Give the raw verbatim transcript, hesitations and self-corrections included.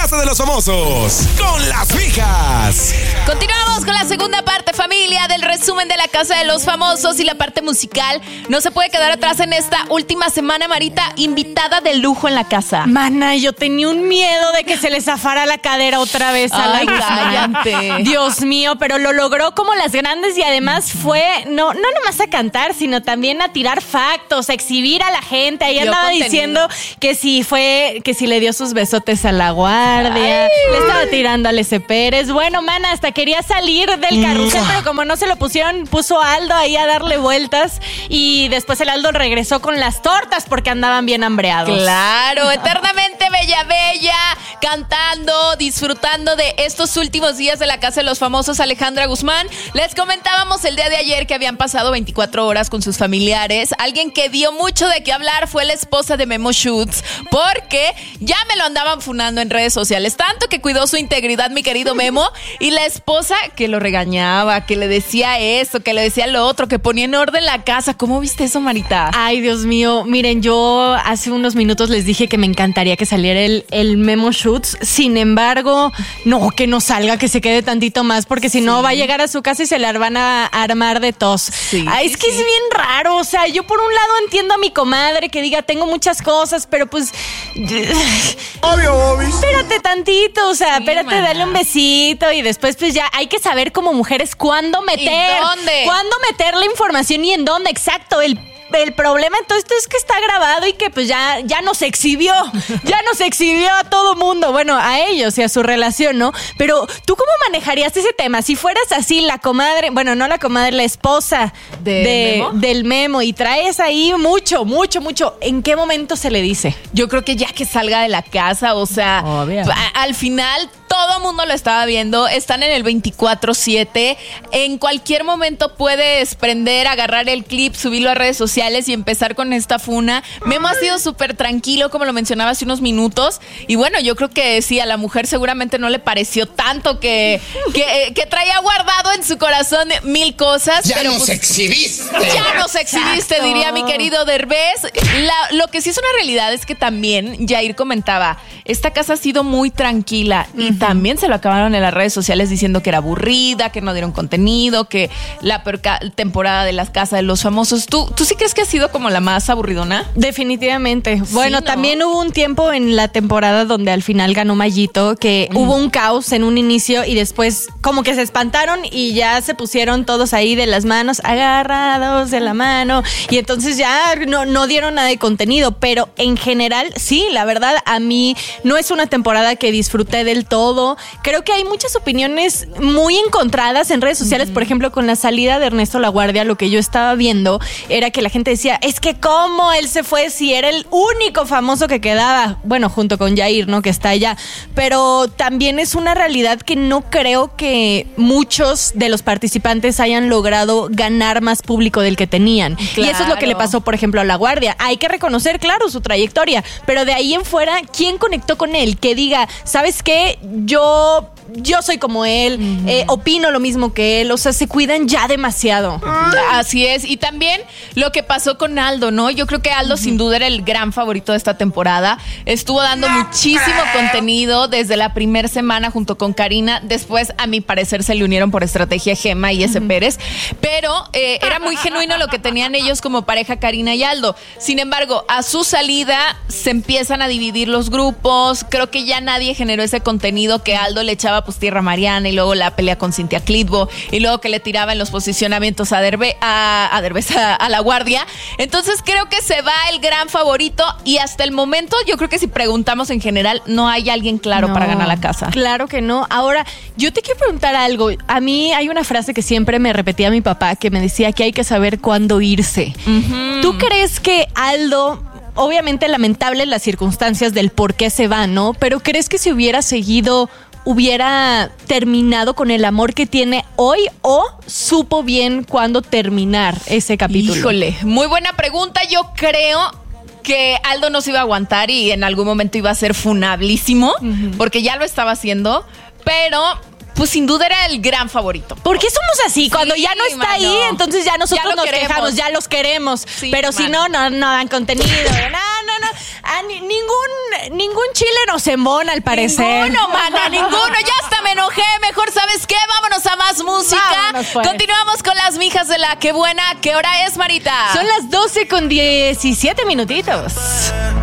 Casa de los Famosos con las mijas. Continuamos con la segunda parte, familia, del resumen de la Casa de los Famosos y la parte musical. No se puede quedar atrás en esta última semana, Marita, invitada de lujo en la casa. Mana, yo tenía un miedo de que se le zafara la cadera otra vez a Ay, la cállate. Dios mío, pero lo logró como las grandes y además fue, no, no nomás a cantar, sino también a tirar factos, a exhibir a la gente. Ahí Dio andaba contenido. diciendo que si fue, que si le dio sus besotes a la guardia, Ay. le estaba tirando a Lece Pérez. Bueno, mana, hasta quería salir del carrusel, pero como no se lo pusieron, puso a Aldo ahí a darle vueltas y después el Aldo regresó con las tortas porque andaban bien hambreados. Claro, eternamente bella, bella, cantando, disfrutando de estos últimos días de la Casa de los Famosos, Alejandra Guzmán. Les comentábamos el día de ayer que habían pasado veinticuatro horas con sus familiares. Alguien que dio mucho de qué hablar fue la esposa de Memo Schutz, porque ya me lo andaban funando en redes sociales, tanto que cuidó su integridad mi querido Memo, y la esposa que lo regañaba, que le decía esto, que le decía lo otro, que ponía en orden la casa. ¿Cómo viste eso, Marita? Ay, Dios mío, miren, yo hace unos minutos les dije que me encantaría que saliera el, el Memo Schutz. Sin embargo, no, que no salga, que se quede tantito más, porque si sí. no va a llegar a su casa y se la van a armar de tos. Sí, Ay, es sí, que sí. es bien raro, o sea, yo por un lado entiendo a mi comadre que diga, tengo muchas cosas, pero pues... Obvio, obvio. Espérate tantito, o sea, Sí, espérate, mana. dale un besito y después pues ya hay que saber como mujeres cuándo meter. ¿Y dónde? Cuándo meter la información y en dónde, exacto, el... El problema entonces es que está grabado y que pues ya, ya nos exhibió, ya nos exhibió a todo mundo, bueno, a ellos y a su relación, ¿no? Pero ¿tú cómo manejarías ese tema? Si fueras así la comadre, bueno, no la comadre, la esposa ¿De de, Memo? del Memo y traes ahí mucho, mucho, mucho, ¿en qué momento se le dice? Yo creo que ya que salga de la casa, o sea, Obvio. a- al final todo mundo lo estaba viendo, están en el veinticuatro siete, en cualquier momento puedes prender, agarrar el clip, subirlo a redes sociales y empezar con esta funa. Memo ha sido súper tranquilo, como lo mencionaba hace unos minutos, y bueno, yo creo que sí, a la mujer seguramente no le pareció tanto que, que, que traía guardado en su corazón mil cosas. Ya pero nos pues, exhibiste. Ya nos exhibiste, Exacto. diría mi querido Derbez. La- lo que sí es una realidad es que también Jair comentaba, esta casa ha sido muy tranquila y también se lo acabaron en las redes sociales diciendo que era aburrida, que no dieron contenido, que la peor ca- temporada de las Casas de los Famosos. ¿Tú, ¿Tú sí crees que ha sido como la más aburridona? Definitivamente. Bueno, ¿no? también hubo un tiempo en la temporada donde al final ganó Mayito, que Mm. hubo un caos en un inicio y después como que se espantaron y ya se pusieron todos ahí de las manos, agarrados de la mano, y entonces ya no, no dieron nada de contenido, pero en general, sí, la verdad, a mí no es una temporada que disfruté del todo. Creo que hay muchas opiniones muy encontradas en redes sociales, por ejemplo, con la salida de Ernesto Laguardia, lo que yo estaba viendo era que la gente decía, es que cómo él se fue si era el único famoso que quedaba, bueno, junto con Jair, ¿no? Que está allá, pero también es una realidad que no creo que muchos de los participantes hayan logrado ganar más público del que tenían. Y eso es lo que le pasó, por ejemplo, a Laguardia. Hay que reconocer, claro, su trayectoria, pero de ahí en fuera, ¿quién conectó con él? Que diga, ¿sabes qué? Yo... Yo soy como él, uh-huh. eh, opino lo mismo que él, o sea, se cuidan ya demasiado. Así es, y también lo que pasó con Aldo, ¿no? Yo creo que Aldo uh-huh. sin duda era el gran favorito de esta temporada. Estuvo dando muchísimo contenido desde la primera semana junto con Karina. Después, a mi parecer, se le unieron por estrategia Gemma y Lece uh-huh. Pérez. Pero eh, era muy genuino lo que tenían ellos como pareja, Karina y Aldo. Sin embargo, a su salida se empiezan a dividir los grupos. Creo que ya nadie generó ese contenido que Aldo le echaba pues tierra a Mariana y luego la pelea con Cintia Clitbo y luego que le tiraba en los posicionamientos a Derbe, a, a, Derbez, a, a Laguardia. Entonces creo que se va el gran favorito y hasta el momento yo creo que si preguntamos en general no hay alguien claro no, para ganar la casa. Claro que no. Ahora, yo te quiero preguntar algo. A mí hay una frase que siempre me repetía mi papá que me decía que hay que saber cuándo irse. Uh-huh. ¿Tú crees que Aldo... Obviamente lamentable las circunstancias del por qué se va, ¿no? Pero ¿crees que si hubiera seguido hubiera terminado con el amor que tiene hoy o supo bien cuándo terminar ese capítulo? Híjole, muy buena pregunta. Yo creo que Aldo no se iba a aguantar y en algún momento iba a ser funablísimo, uh-huh. porque ya lo estaba haciendo, pero... pues sin duda era el gran favorito. ¿Por qué somos así? Sí, Cuando ya no está mano. ahí, entonces ya nosotros ya nos queremos. quejamos, ya los queremos. Sí, pero mano. si no, no, no dan contenido. No, no, no. a ni- ningún, ningún chile nos embona, al parecer. Ninguno, mana, ninguno. Ya hasta me enojé. Mejor, ¿sabes qué? Vámonos a más música. Vámonos, pues. Continuamos con las mijas de la Qué Buena. ¿Qué hora es, Marita? Son las doce con diecisiete minutitos.